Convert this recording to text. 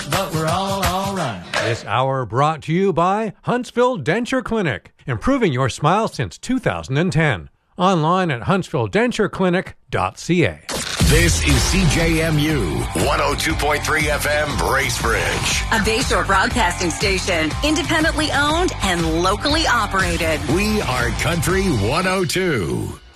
but we're all right. This hour brought to you by Huntsville Denture Clinic, improving your smile since 2010. Online at huntsvilledentureclinic.ca. This is CJMU 102.3 FM Bracebridge. A Bayshore broadcasting station, independently owned and locally operated. We are Country 102.